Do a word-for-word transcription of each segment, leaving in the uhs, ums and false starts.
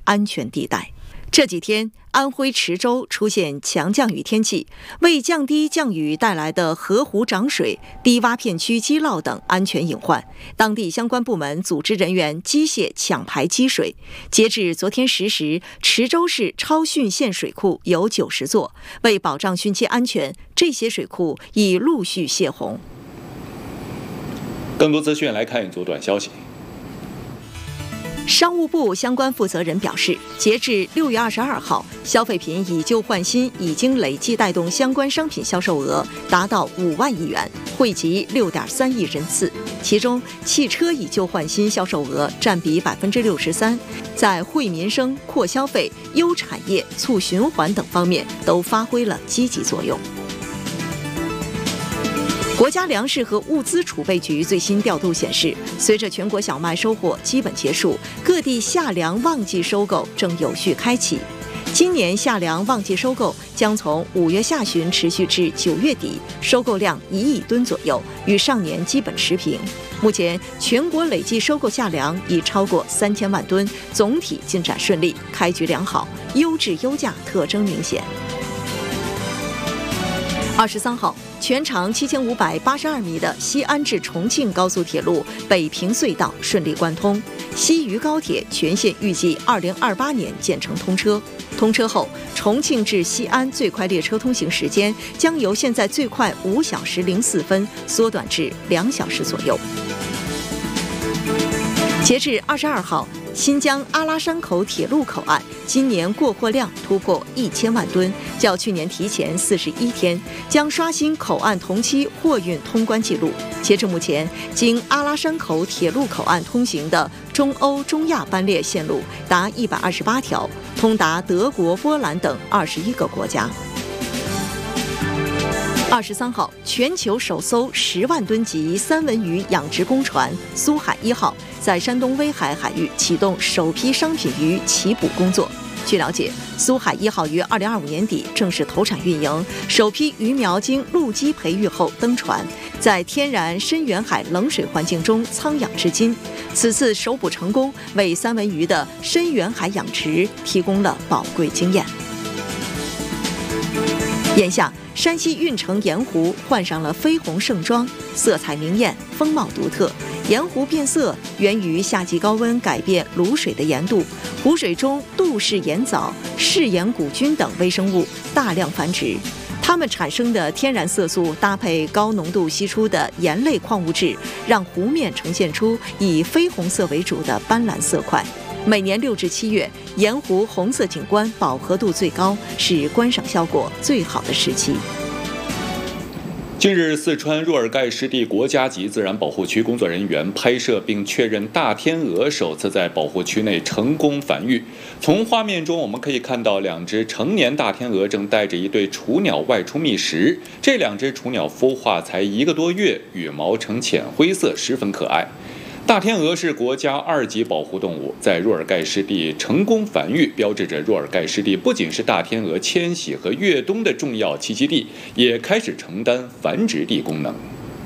安全地带。这几天，安徽池州出现强降雨天气，为降低降雨带来的河湖涨水、低洼片区积涝等安全隐患，当地相关部门组织人员机械抢排积水。截至昨天十时，池州市超汛限水库有九十座，为保障汛期安全，这些水库已陆续泄洪。 更多资讯来看一组短消息。 商务部相关负责人表示，截至六月二十二号，消费品以旧换新已经累计带动相关商品销售额达到五万亿元，惠及六点三亿人次。其中，汽车以旧换新销售额占比百分之六十三，在惠民生、扩消费、优产业、促循环等方面都发挥了积极作用。国家粮食和物资储备局最新调度显示，随着全国小麦收获基本结束，各地夏粮旺季收购正有序开启。今年夏粮旺季收购将从五月下旬持续至九月底，收购量一亿吨左右，与上年基本持平。目前全国累计收购夏粮已超过三千万吨，总体进展顺利，开局良好，优质优价特征明显。二十三号，全长七千五百八十二米的西安至重庆高速铁路北平隧道顺利贯通，西渝高铁全线预计二零二八年建成通车。通车后，重庆至西安最快列车通行时间将由现在最快五小时零四分缩短至两小时左右。截至二十二号，新疆阿拉山口铁路口岸今年过货量突破一千万吨，较去年提前四十一天，将刷新口岸同期货运通关记录。截至目前，经阿拉山口铁路口岸通行的中欧、中亚班列线路达一百二十八条，通达德国、波兰等二十一个国家。二十三号，全球首艘十万吨级三文鱼养殖工船“苏海一号”在山东威海海域启动首批商品鱼起捕工作。据了解，苏海一号于二零二五年底正式投产运营，首批鱼苗经陆基培育后登船，在天然深远海冷水环境中仓养至今。此次首捕成功，为三文鱼的深远海养殖提供了宝贵经验。眼下，山西运城盐湖换上了绯红盛装，色彩明艳，风貌独特。盐湖变色源于夏季高温改变卤水的盐度，湖水中杜氏盐藻、嗜盐杆菌等微生物大量繁殖，它们产生的天然色素搭配高浓度析出的盐类矿物质，让湖面呈现出以绯红色为主的斑斓色块。每年六至七月，盐湖红色景观饱和度最高，是观赏效果最好的时期。 近日，四川若尔盖湿地国家级自然保护区工作人员拍摄并确认大天鹅首次在保护区内成功繁育。从画面中我们可以看到，两只成年大天鹅正带着一对雏鸟外出觅食。这两只雏鸟孵化才一个多月，羽毛呈浅灰色，十分可爱。大天鹅是国家二级保护动物，在若尔盖湿地成功繁育，标志着若尔盖湿地不仅是大天鹅迁徙和越冬的重要栖息地，也开始承担繁殖地功能。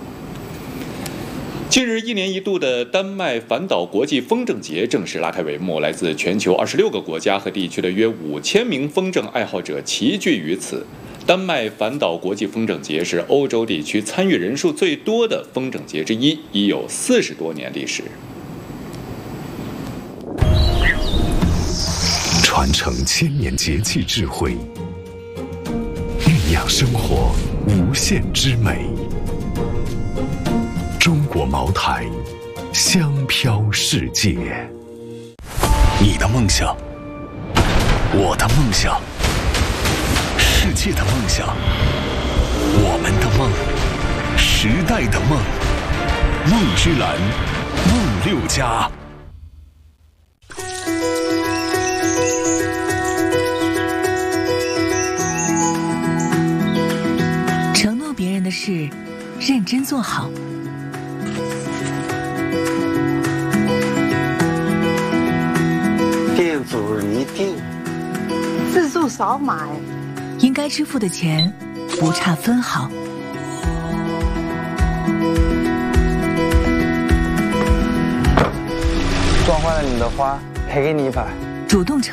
近日，一年一度的丹麦反岛国际风筝节正式拉开帷幕，来自全球二十六个国家和地区的约五千名风筝爱好者齐聚于此。丹麦反岛国际风筝节是欧洲地区参与人数最多的风筝节之一，已有四十多年历史。 传承千年节气智慧，酝酿生活无限之美。中国茅台，香飘世界。你的梦想，我的梦想。世界的梦想，我们的梦，时代的梦，梦之蓝，梦六家。 承诺别人的事，认真做好。 店主一定，自助少买。 应该支付的钱不差分毫。 撞坏了你的花，赔给你一百。 主动承